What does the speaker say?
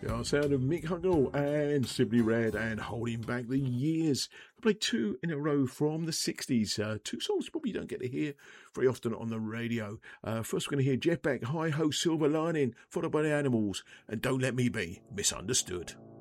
Our sound of Mick Hucknall and Simply Red and Holding Back the Years. I played two in a row from the 60s. Two songs you probably don't get to hear very often on the radio. First we're going to hear Jeff Beck, Hi Ho Silver Lining, followed by the Animals, and Don't Let Me Be Misunderstood.